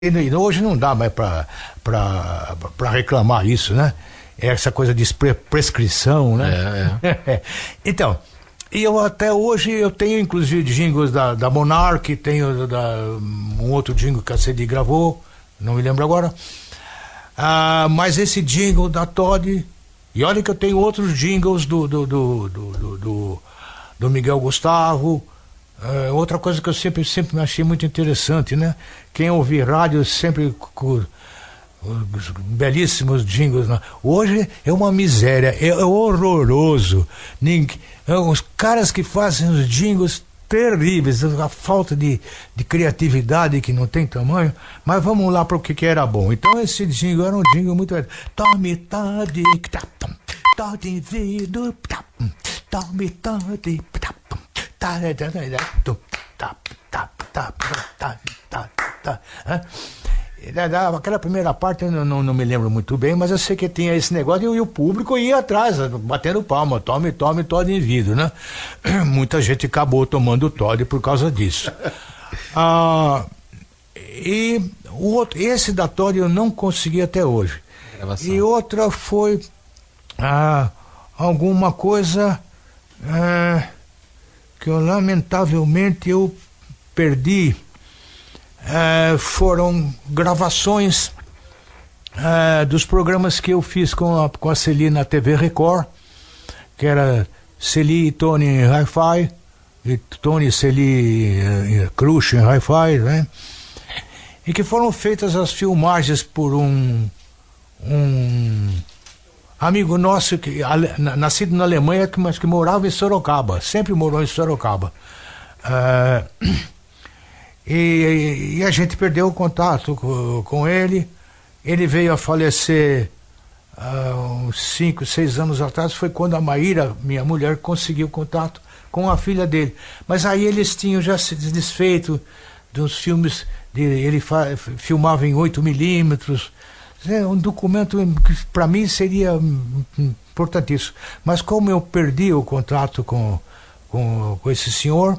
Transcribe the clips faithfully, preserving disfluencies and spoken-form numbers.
E hoje não dá mais para reclamar isso, né? Essa coisa de pre prescrição, né? É, é. Então, e eu até hoje eu tenho inclusive jingles da, da Monarch, tenho da, um outro jingle que a C D gravou, não me lembro agora. Ah, mas esse jingle da Todd, e olha que eu tenho outros jingles do, do, do, do, do, do, do Miguel Gustavo. Uh, outra coisa que eu sempre, sempre me achei muito interessante, né? Quem ouvir rádio sempre com os belíssimos jingles, né? Hoje é uma miséria, é, é horroroso. Ninguém, é, os caras que fazem os jingles terríveis, a falta de, de criatividade que não tem tamanho, mas vamos lá para o que, que era bom. Então esse jingle era um jingle muito... Tome, tade, tade, vido, tome, tade, Tá, tá, tá, tá, tá, tá, tá, tá. Aquela primeira parte eu não, não me lembro muito bem, mas eu sei que tinha esse negócio e o público ia atrás, batendo palma, tome, tome, Todd em vidro, né? Muita gente acabou tomando Todd por causa disso. Ah, e o outro, esse da Todd eu não consegui até hoje. Gravação. E outra foi ah, alguma coisa... Ah, que eu, lamentavelmente eu perdi. É, foram gravações é, dos programas que eu fiz com a, com a Celi na T V Record, que era Celi e Tony em Hi-Fi, e Tony e Celi e Crush em Hi-Fi, né? E que foram feitas as filmagens por um um amigo nosso, que, nascido na Alemanha, que, mas que morava em Sorocaba, sempre morou em Sorocaba. Uh, e, e a gente perdeu o contato com, com ele. Ele veio a falecer uh, uns cinco, seis anos atrás, foi quando a Maíra, minha mulher, conseguiu contato com a filha dele. Mas aí eles tinham já se desfeito dos filmes, de, ele fa, filmava em oito milímetros, é um documento que para mim seria importantíssimo. Mas como eu perdi o contrato com, com, com esse senhor,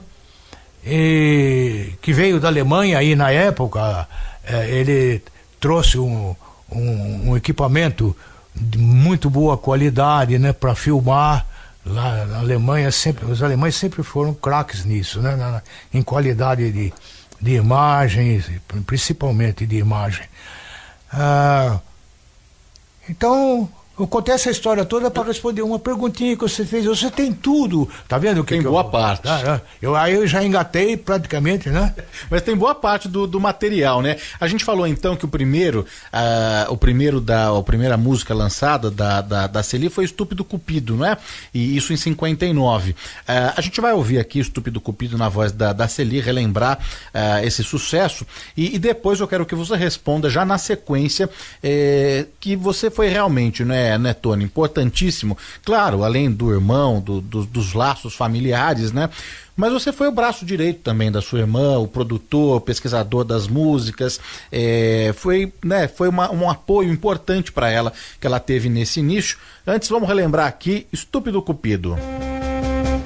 e, que veio da Alemanha aí na época, é, ele trouxe um, um, um equipamento de muito boa qualidade, né, para filmar. Lá na Alemanha, sempre, os alemães sempre foram craques nisso, né, na, em qualidade de, de imagens, principalmente de imagem. Ah, então, eu contei essa história toda para responder uma perguntinha que você fez. Você tem tudo, tá vendo o que tem que boa eu... parte. Ah, eu, aí eu já engatei praticamente, né? Mas tem boa parte do, do material, né? A gente falou então que o primeiro, uh, o primeiro da, a primeira música lançada da, da, da Celi foi Estúpido Cupido, não é? E isso em cinquenta e nove. Uh, a gente vai ouvir aqui Estúpido Cupido na voz da, da Celi, relembrar uh, esse sucesso, e, e depois eu quero que você responda já na sequência eh, que você foi realmente, né? É, né, Tony? Importantíssimo. Claro, além do irmão, do, do, dos laços familiares, né? Mas você foi o braço direito também da sua irmã, o produtor, o pesquisador das músicas. É, foi, né, foi uma, um apoio importante para ela que ela teve nesse início. Antes, vamos relembrar aqui Estúpido Cupido.